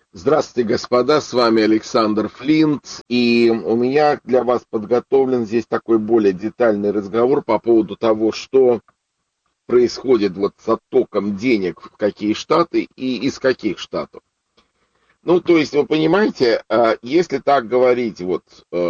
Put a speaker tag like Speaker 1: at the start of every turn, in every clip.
Speaker 1: Здравствуйте, господа, с вами Александр Флинт, и у меня для вас подготовлен здесь такой более детальный разговор по поводу того, что происходит вот с оттоком денег в какие штаты и из каких штатов. Ну, то есть, вы понимаете, если так говорить вот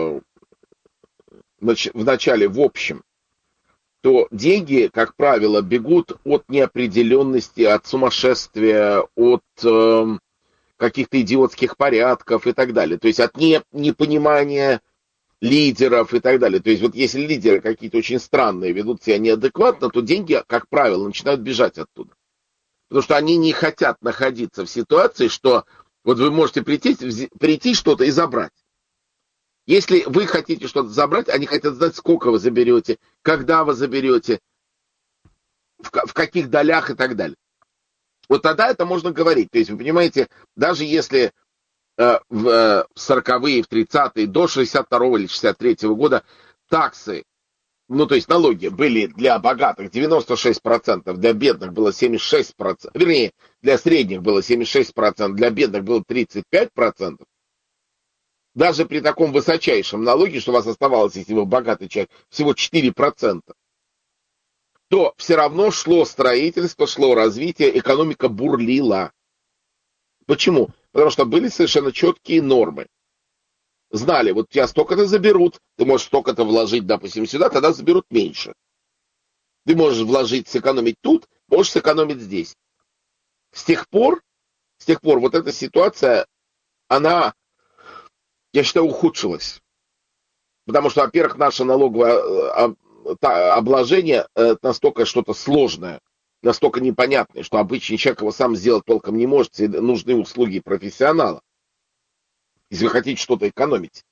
Speaker 1: в начале в общем, то деньги, как правило, бегут от неопределенности, от сумасшествия, от каких-то идиотских порядков и так далее. То есть от непонимания лидеров и так далее. То есть вот если лидеры какие-то очень странные, ведут себя неадекватно, то деньги, как правило, начинают бежать оттуда. Потому что они не хотят находиться в ситуации, что вот вы можете прийти что-то и забрать. Если вы хотите что-то забрать, они хотят знать, сколько вы заберете, когда вы заберете, в каких долях и так далее. Вот тогда это можно говорить. То есть, вы понимаете, даже если в 40-е, в 30-е, до 62-го или 63-го года таксы, ну, то есть налоги были для богатых 96%, для бедных было 76%, вернее, для средних было 76%, для бедных было 35%. Даже при таком высочайшем налоге, что у вас оставалось, если вы богатый человек, всего 4%, то все равно шло строительство, шло развитие, экономика бурлила. Почему? Потому что были совершенно четкие нормы. Знали, вот тебя столько-то заберут, ты можешь столько-то вложить, допустим, сюда, тогда заберут меньше. Ты можешь вложить, сэкономить тут, можешь сэкономить здесь. С тех пор, вот эта ситуация, она, я считаю, ухудшилась. Потому что, во-первых, наше налоговое обложение настолько что-то сложное, настолько непонятное, что обычный человек его сам сделать толком не может, нужны услуги профессионала, если вы хотите что-то экономить.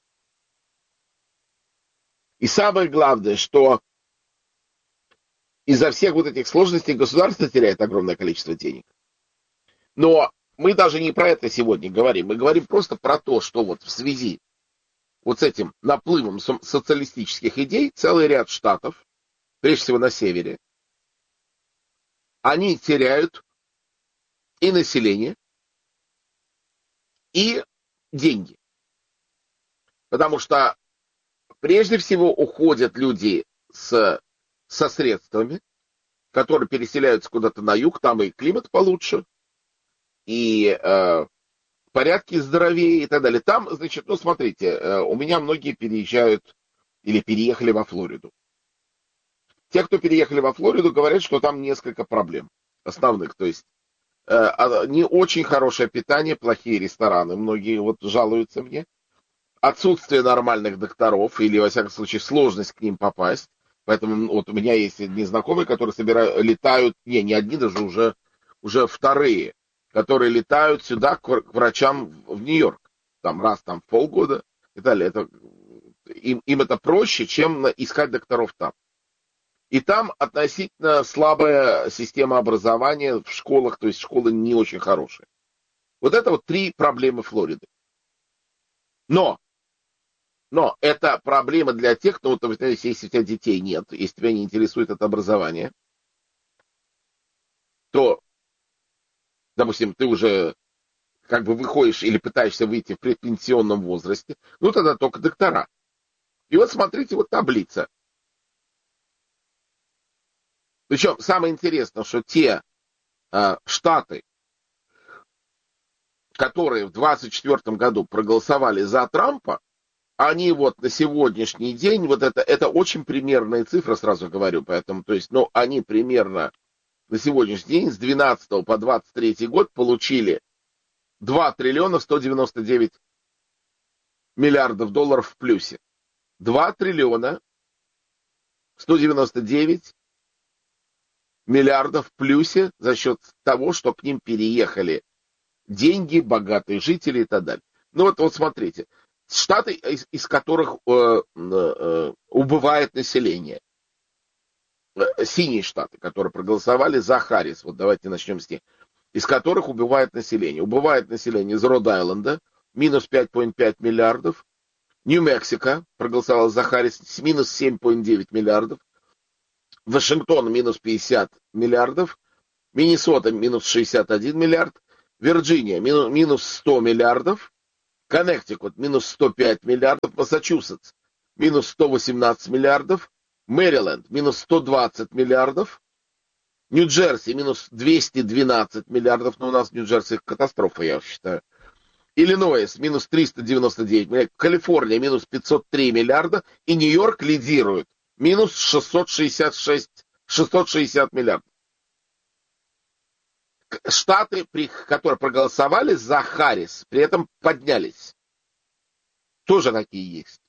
Speaker 1: И самое главное, что из-за всех вот этих сложностей государство теряет огромное количество денег. Но мы даже не про это сегодня говорим. Мы говорим просто про то, что вот в связи вот с этим наплывом социалистических идей целый ряд штатов, прежде всего на севере, они теряют и население, и деньги. Потому что прежде всего уходят люди со средствами, которые переселяются куда-то на юг, там и климат получше, и порядки здоровее и так далее. Там, значит, ну, смотрите, у меня многие переезжают или переехали во Флориду. Те, кто переехали во Флориду, говорят, что там несколько проблем основных. То есть не очень хорошее питание, плохие рестораны. Многие вот жалуются мне. Отсутствие нормальных докторов или, во всяком случае, сложность к ним попасть. Поэтому вот у меня есть незнакомые, которые летают, не одни даже, уже вторые, которые летают сюда к врачам в Нью-Йорк. Там раз там в полгода и далее. Им это проще, чем искать докторов там. И там относительно слабая система образования в школах, то есть школы не очень хорошие. Вот это вот три проблемы Флориды. Но это проблема для тех, кто, вот, если у тебя детей нет, если тебя не интересует это образование, то, допустим, ты уже как бы выходишь или пытаешься выйти в предпенсионном возрасте, ну тогда только доктора. И вот смотрите, вот таблица. Причем самое интересное, что те штаты, которые в 2024 году проголосовали за Трампа, они вот на сегодняшний день, вот это очень примерная цифра, сразу говорю, поэтому, то есть, ну, они примерно на сегодняшний день с 12 по 23 год получили 2 триллиона 199 миллиардов долларов в плюсе. 2 триллиона 199 миллиардов в плюсе за счет того, что к ним переехали деньги, богатые жители и так далее. Ну вот смотрите, штаты, из которых убывает население. Синие штаты, которые проголосовали за Харрис, вот давайте начнем с них, из которых убывает население. Убывает население из Род-Айленда, минус 5,5 миллиардов. Нью-Мексико проголосовал за Харрис, минус 7,9 миллиардов. Вашингтон минус 50 миллиардов. Миннесота минус 61 миллиард. Вирджиния минус 100 миллиардов, Коннектикут минус 105 миллиардов, Массачусетс минус 118 миллиардов, Мэриленд минус 120 миллиардов, Нью-Джерси минус 212 миллиардов, но у нас в Нью-Джерси катастрофа, я считаю. Иллинойс минус 399 миллиардов, Калифорния минус 503 миллиарда, и Нью-Йорк лидирует минус 660 миллиардов. Штаты, которые проголосовали за Харрис, при этом поднялись. Тоже такие есть.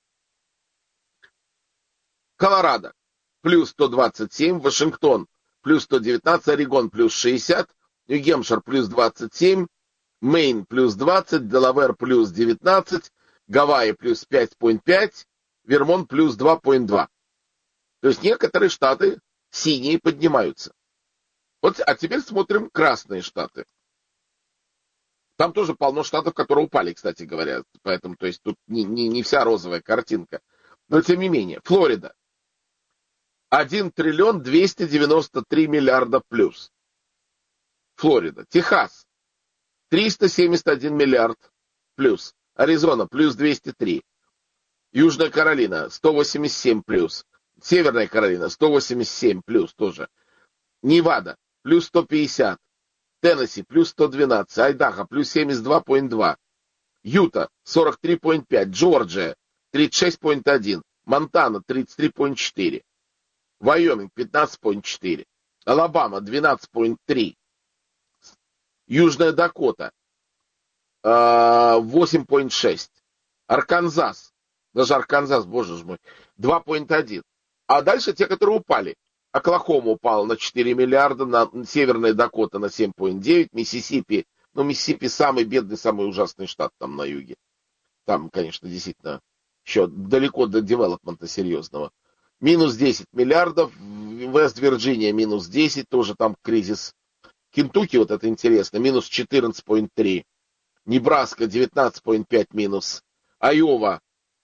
Speaker 1: Колорадо плюс 127, Вашингтон плюс 119, Орегон плюс 60, Нью-Гемпшир плюс 27, Мэйн плюс 20, Делавэр плюс 19, Гавайи плюс 5,5, Вермонт плюс 2,2. То есть некоторые штаты синие поднимаются. Вот, а теперь смотрим красные штаты. Там тоже полно штатов, которые упали, кстати говоря. Поэтому, то есть тут не вся розовая картинка. Но тем не менее, Флорида 1 триллион 293 миллиарда плюс. Флорида. Техас 371 миллиард плюс. Аризона плюс 203. Южная Каролина 187 плюс. Северная Каролина 187 плюс тоже. Невада плюс 150. Теннесси плюс 112. Айдахо плюс 72,2. Юта 43,5. Джорджия 36,1. Монтана 33,4. Вайоминг 15,4. Алабама 12,3. Южная Дакота 8,6. Арканзас, даже Арканзас, боже ж мой, 2,1. А дальше те, которые упали. Оклахома упала на 4 миллиарда, Северная Дакота на 7,9, Миссисипи, ну, Миссисипи самый бедный, самый ужасный штат там на юге. Там, конечно, действительно еще далеко до девелопмента серьезного. Минус 10 миллиардов, Вест-Вирджиния минус 10, тоже там кризис. Кентукки, вот это интересно, минус 14,3. Небраска 19,5 минус. Айова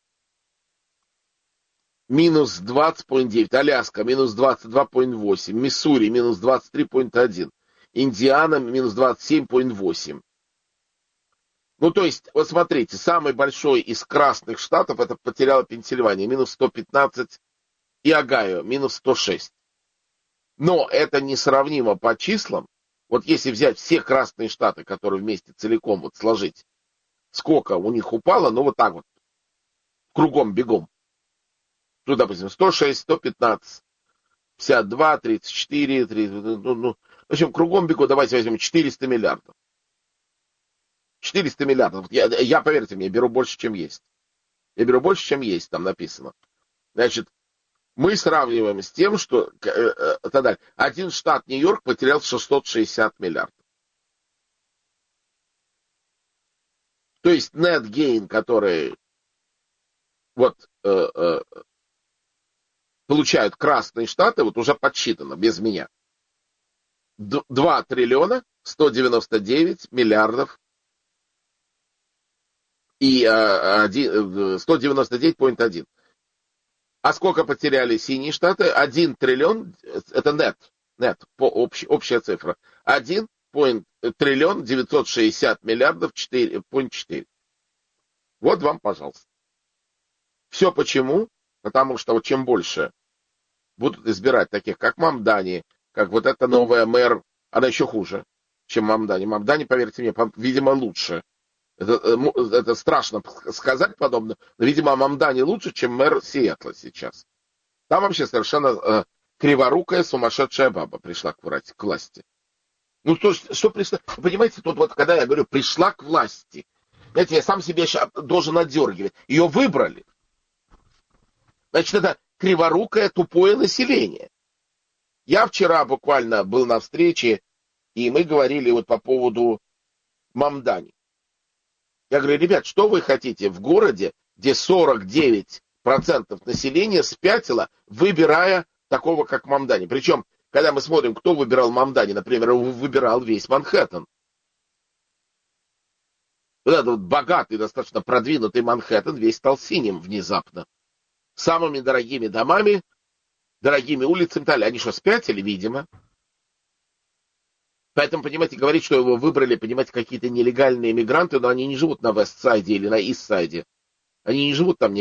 Speaker 1: минус 20,9. Аляска минус 22,8. Миссури минус 23,1. Индиана минус 27,8. Ну, то есть, вот смотрите, самый большой из красных штатов это потеряла Пенсильвания, минус 115, и Огайо, минус 106. Но это несравнимо по числам. Вот если взять все красные штаты, которые вместе целиком вот сложить, сколько у них упало, ну, вот так вот, кругом, бегом. Ну, допустим, 106, 115, 52, 34, 30, в общем, кругом бегу, давайте возьмем 400 миллиардов. 400 миллиардов. Я, поверьте мне, беру больше, чем есть. Я беру больше, чем есть, там написано. Значит, мы сравниваем с тем, что тогда один штат Нью-Йорк потерял 660 миллиардов. То есть net gain, который вот получают красные штаты, вот уже подсчитано, без меня. 2 триллиона 199 миллиардов и 199,1. А сколько потеряли синие штаты? 1 триллион, это net общая цифра. 1 триллион 960 миллиардов 4,4. Вот вам, пожалуйста. Все почему? Потому что вот чем больше будут избирать таких, как Мамдани, как вот эта новая мэр, она еще хуже, чем Мамдани. Мамдани, поверьте мне, видимо, лучше. Это страшно сказать подобное, но, видимо, Мамдани лучше, чем мэр Сиэтла сейчас. Там вообще совершенно криворукая, сумасшедшая баба пришла к власти. Ну, что пришла? Вы понимаете, тут вот, когда я говорю, пришла к власти, знаете, я сам себе должен отдергивать. Ее выбрали. Значит, это криворукое, тупое население. Я вчера буквально был на встрече, и мы говорили вот по поводу Мамдани. Я говорю, ребят, что вы хотите в городе, где 49% населения спятило, выбирая такого, как Мамдани? Причем, когда мы смотрим, кто выбирал Мамдани, например, выбирал весь Манхэттен. Вот этот вот богатый, достаточно продвинутый Манхэттен весь стал синим внезапно. Самыми дорогими домами, дорогими улицами. Они что, спятили, видимо? Поэтому, понимаете, говорить, что его выбрали, понимаете, какие-то нелегальные мигранты, но они не живут на Вестсайде или на Истсайде. Они не живут там